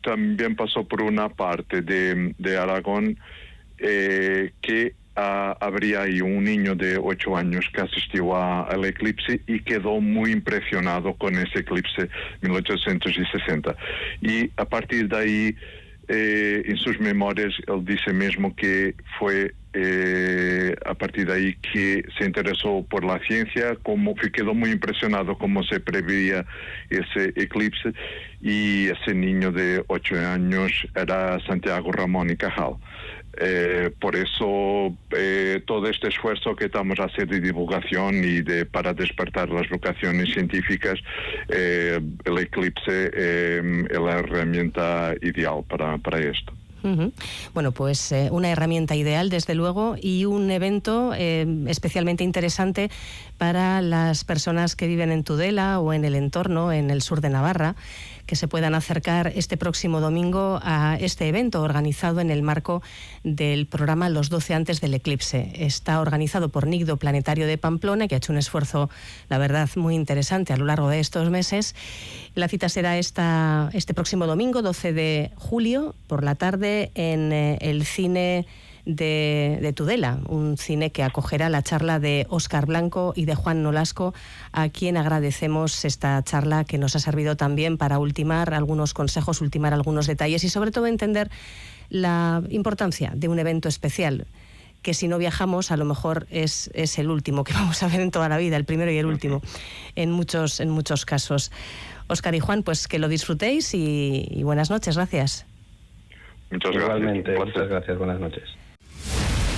también pasó por una parte de Aragón que habría ahí un niño de 8 años que asistió al eclipse y quedó muy impresionado con ese eclipse 1860. Y a partir de ahí, en sus memorias, él dice mismo que fue a partir de ahí que se interesó por la ciencia, quedó muy impresionado cómo se preveía ese eclipse, y ese niño de 8 años era Santiago Ramón y Cajal. Por eso todo este esfuerzo que estamos a hacer de divulgación y para despertar las vocaciones científicas, el eclipse es la herramienta ideal para esto. Bueno, pues una herramienta ideal, desde luego, y un evento especialmente interesante para las personas que viven en Tudela o en el entorno, en el sur de Navarra, que se puedan acercar este próximo domingo a este evento organizado en el marco del programa Los 12 antes del eclipse. Está organizado por Nicdo Planetario de Pamplona, que ha hecho un esfuerzo, la verdad, muy interesante a lo largo de estos meses. La cita será este próximo domingo, 12 de julio, por la tarde, en el cine de Tudela, un cine que acogerá la charla de Óscar Blanco y de Juan Nolasco, a quien agradecemos esta charla que nos ha servido también para ultimar algunos consejos, ultimar algunos detalles y sobre todo entender la importancia de un evento especial, que si no viajamos a lo mejor es el último que vamos a ver en toda la vida, el primero y el último, en muchos casos. Óscar y Juan, pues que lo disfrutéis y buenas noches, gracias. Muchas gracias. Igualmente, muchas gracias, buenas noches.